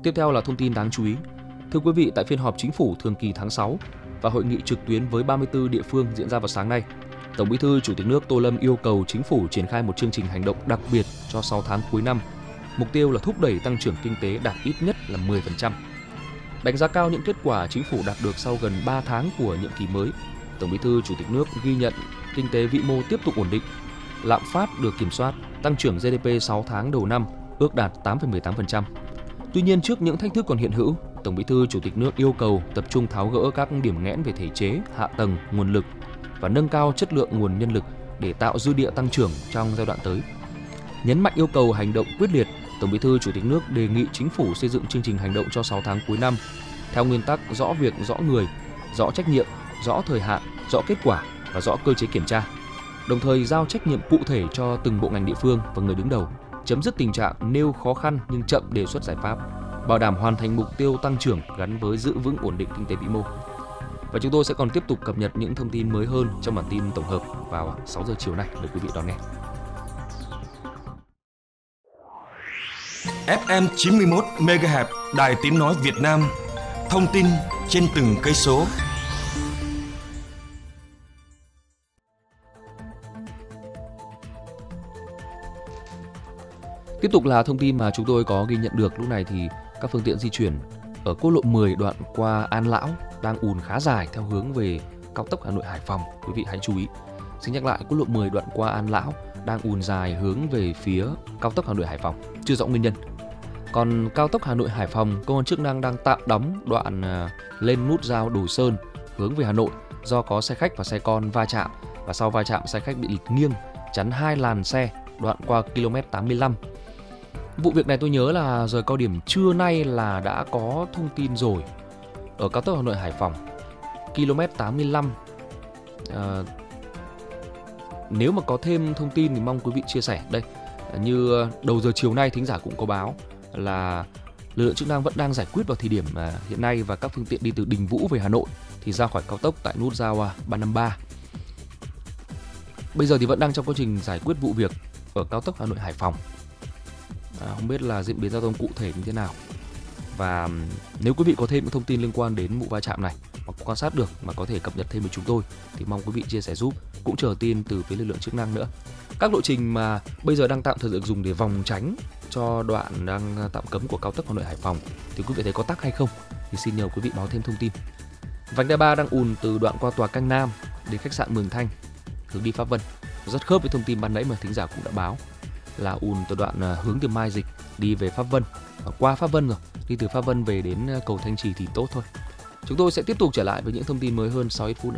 Tiếp theo là thông tin đáng chú ý. Thưa quý vị, tại phiên họp chính phủ thường kỳ tháng 6 và hội nghị trực tuyến với 34 địa phương diễn ra vào sáng nay, Tổng Bí thư Chủ tịch nước Tô Lâm yêu cầu chính phủ triển khai một chương trình hành động đặc biệt cho 6 tháng cuối năm. Mục tiêu là thúc đẩy tăng trưởng kinh tế đạt ít nhất là 10%. Đánh giá cao những kết quả chính phủ đạt được sau gần 3 tháng của nhiệm kỳ mới, Tổng Bí thư Chủ tịch nước ghi nhận kinh tế vĩ mô tiếp tục ổn định, lạm phát được kiểm soát, tăng trưởng GDP 6 tháng đầu năm ước đạt 8,18%. Tuy nhiên, trước những thách thức còn hiện hữu, Tổng Bí thư Chủ tịch nước yêu cầu tập trung tháo gỡ các điểm nghẽn về thể chế, hạ tầng, nguồn lực và nâng cao chất lượng nguồn nhân lực để tạo dư địa tăng trưởng trong giai đoạn tới. Nhấn mạnh yêu cầu hành động quyết liệt, Tổng Bí thư Chủ tịch nước đề nghị chính phủ xây dựng chương trình hành động cho 6 tháng cuối năm theo nguyên tắc rõ việc, rõ người, rõ trách nhiệm, rõ thời hạn, rõ kết quả và rõ cơ chế kiểm tra. Đồng thời giao trách nhiệm cụ thể cho từng bộ ngành địa phương và người đứng đầu, chấm dứt tình trạng nêu khó khăn nhưng chậm đề xuất giải pháp, bảo đảm hoàn thành mục tiêu tăng trưởng gắn với giữ vững ổn định kinh tế vĩ mô. Và chúng tôi sẽ còn tiếp tục cập nhật những thông tin mới hơn trong bản tin tổng hợp vào 6 giờ chiều nay. Mời quý vị đón nghe. FM 91 MHz Đài Tiếng nói Việt Nam. Thông tin trên từng cây số. Tiếp tục là thông tin mà chúng tôi có ghi nhận được. Lúc này thì các phương tiện di chuyển ở quốc lộ 10 đoạn qua An Lão đang ùn khá dài theo hướng về cao tốc Hà Nội Hải Phòng. Quý vị hãy chú ý. Xin nhắc lại, quốc lộ 10 đoạn qua An Lão đang ùn dài hướng về phía cao tốc Hà Nội Hải Phòng, chưa rõ nguyên nhân. Còn cao tốc Hà Nội Hải Phòng, cơ quan chức năng đang tạm đóng đoạn lên nút giao Đồ Sơn hướng về Hà Nội do có xe khách và xe con va chạm, và sau va chạm xe khách bị lật nghiêng chắn 2 làn xe đoạn qua km 85. Vụ việc này tôi nhớ là giờ cao điểm trưa nay là đã có thông tin rồi. Ở cao tốc Hà Nội Hải Phòng km 85, nếu mà có thêm thông tin thì mong quý vị chia sẻ. Đây, như đầu giờ chiều nay thính giả cũng có báo là lực lượng chức năng vẫn đang giải quyết vào thời điểm hiện nay, và các phương tiện đi từ Đình Vũ về Hà Nội thì ra khỏi cao tốc tại nút giao 353. Bây giờ thì vẫn đang trong quá trình giải quyết vụ việc ở cao tốc Hà Nội Hải Phòng. Không biết là diễn biến giao thông cụ thể như thế nào. Và nếu quý vị có thêm những thông tin liên quan đến vụ va chạm này hoặc quan sát được mà có thể cập nhật thêm với chúng tôi thì mong quý vị chia sẻ giúp, cũng chờ tin từ phía lực lượng chức năng nữa. Các lộ trình mà bây giờ đang tạm thời được dùng để vòng tránh cho đoạn đang tạm cấm của cao tốc Hà Nội Hải Phòng thì quý vị thấy có tắc hay không thì xin nhờ quý vị báo thêm thông tin. Vành đai 3 đang ùn từ đoạn qua tòa Canh Nam đến khách sạn Mường Thanh hướng đi Pháp Vân, rất khớp với thông tin ban nãy mà thính giả cũng đã báo là ùn từ đoạn hướng từ Mai Dịch đi về Pháp Vân, qua Pháp Vân rồi, đi từ Pháp Vân về đến cầu Thanh Trì thì tốt thôi. Chúng tôi sẽ tiếp tục trở lại với những thông tin mới hơn sau ít phút nữa.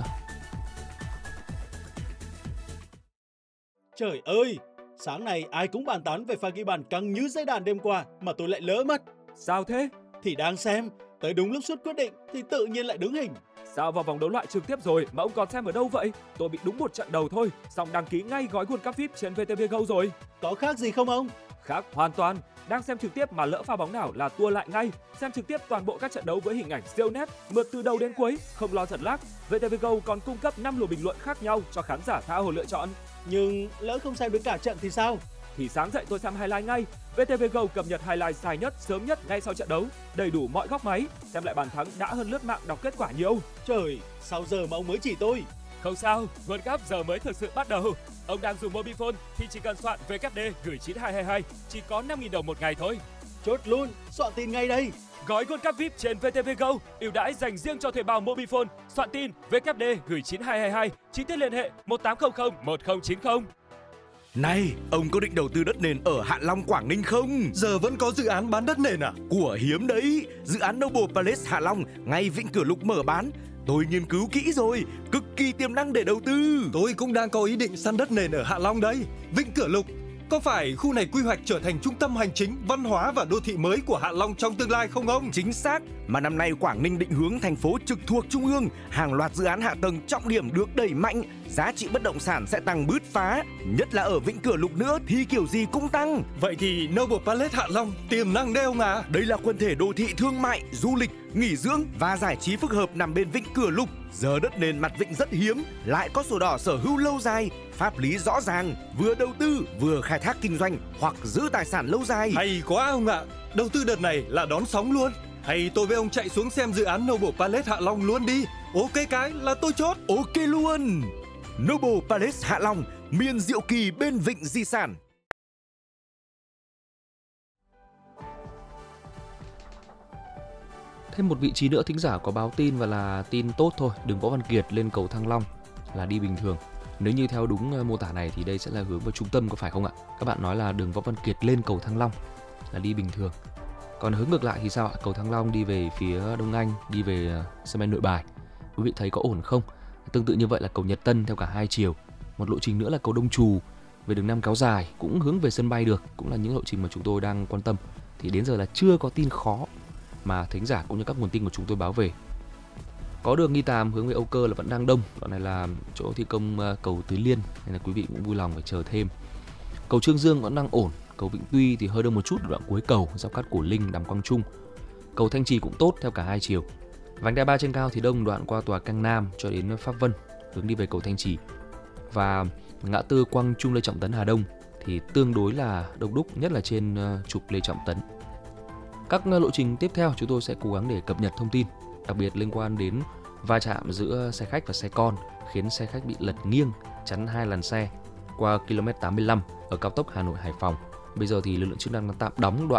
Trời ơi, sáng nay ai cũng bàn tán về pha ghi bàn căng như dây đàn đêm qua mà tôi lại lỡ mất. Sao thế? Thì đang xem, tới đúng lúc sút quyết định thì tự nhiên lại đứng hình. Sao vào vòng đấu loại trực tiếp rồi mà ông còn xem ở đâu vậy? Tôi bị đúng một trận đầu thôi, xong đăng ký ngay gói World Cup VIP trên VTV Go rồi. Có khác gì không ông? Khác hoàn toàn. Đang xem trực tiếp mà lỡ pha bóng nào là tua lại ngay. Xem trực tiếp toàn bộ các trận đấu với hình ảnh siêu nét, mượt từ đầu đến cuối, không lo giật lag. VTV Go còn cung cấp 5 lượt bình luận khác nhau cho khán giả tha hồ lựa chọn. Nhưng lỡ không xem được cả trận thì sao? Thì sáng dậy tôi xem highlight ngay. VTV Go cập nhật highlight dài nhất, sớm nhất ngay sau trận đấu, đầy đủ mọi góc máy. Xem lại bàn thắng đã hơn lướt mạng đọc kết quả nhiều. Trời, sao giờ mà ông mới chỉ tôi? Không sao, World Cup giờ mới thực sự bắt đầu. Ông đang dùng Mobifone thì chỉ cần soạn VKD gửi 9222, chỉ có 5.000 đồng một ngày thôi. Chốt luôn, soạn tin ngay đây. Gói World Cup VIP trên VTV Go, ưu đãi dành riêng cho thuê bao Mobifone. Soạn tin VKD gửi 9222, chi tiết liên hệ 1800 1090. Này, ông có định đầu tư đất nền ở Hạ Long, Quảng Ninh không? Giờ vẫn có dự án bán đất nền à? Của hiếm đấy, dự án Noble Palace Hạ Long ngay Vĩnh Cửa Lục mở bán. Tôi nghiên cứu kỹ rồi, cực kỳ tiềm năng để đầu tư. Tôi cũng đang có ý định săn đất nền ở Hạ Long đấy. Vĩnh Cửa Lục, có phải khu này quy hoạch trở thành trung tâm hành chính, văn hóa và đô thị mới của Hạ Long trong tương lai không ông? Chính xác, mà năm nay Quảng Ninh định hướng thành phố trực thuộc Trung ương, hàng loạt dự án hạ tầng trọng điểm được đẩy mạnh, giá trị bất động sản sẽ tăng bứt phá, nhất là ở Vĩnh Cửa Lục nữa thì kiểu gì cũng tăng. Vậy thì Noble Palace Hạ Long tiềm năng đấy ông à? Đây là quần thể đô thị thương mại, du lịch, nghỉ dưỡng và giải trí phức hợp nằm bên Vĩnh Cửa Lục. Giờ đất nền mặt vịnh rất hiếm, lại có sổ đỏ sở hữu lâu dài, pháp lý rõ ràng, vừa đầu tư vừa khai thác kinh doanh hoặc giữ tài sản lâu dài. Hay quá ông ạ. Đầu tư đợt này là đón sóng luôn. Hay tôi với ông chạy xuống xem dự án Noble Palace Hạ Long luôn đi. Ok cái là tôi chốt. Ok luôn. Noble Palace Hạ Long, miền diệu kỳ bên vịnh di sản. Thêm một vị trí nữa thính giả có báo tin và là tin tốt thôi. Đường Võ Văn Kiệt lên cầu Thăng Long là đi bình thường. Nếu như theo đúng mô tả này thì đây sẽ là hướng vào trung tâm, có phải không ạ? Các bạn nói là đường Võ Văn Kiệt lên cầu Thăng Long là đi bình thường. Còn hướng ngược lại thì sao ạ? Cầu Thăng Long đi về phía Đông Anh, đi về sân bay Nội Bài. Quý vị thấy có ổn không? Tương tự như vậy là cầu Nhật Tân theo cả hai chiều. Một lộ trình nữa là cầu Đông Trù về đường Nam Kéo Dài cũng hướng về sân bay được, cũng là những lộ trình mà chúng tôi đang quan tâm. Thì đến giờ là chưa có tin khó mà thính giả cũng như các nguồn tin của chúng tôi báo về. Có đường Nghi Tàm hướng về Âu Cơ là vẫn đang đông. Đoạn này là chỗ thi công cầu Tứ Liên nên là quý vị cũng vui lòng phải chờ thêm. Cầu Trương Dương vẫn đang ổn. Cầu Vĩnh Tuy thì hơi đông một chút ở đoạn cuối cầu giao cắt Cổ Linh, Đàm Quang Trung. Cầu Thanh Trì cũng tốt theo cả hai chiều. Vành đai 3 trên cao thì đông đoạn qua tòa Cang Nam cho đến Pháp Vân hướng đi về cầu Thanh Trì. Và ngã tư Quang Trung Lê Trọng Tấn Hà Đông thì tương đối là đông đúc, nhất là trên trục Lê Trọng Tấn. Các lộ trình tiếp theo chúng tôi sẽ cố gắng để cập nhật thông tin, đặc biệt liên quan đến va chạm giữa xe khách và xe con khiến xe khách bị lật nghiêng chắn hai làn xe qua km 85 ở cao tốc Hà Nội Hải Phòng. Bây giờ thì lực lượng chức năng đang tạm đóng đoạn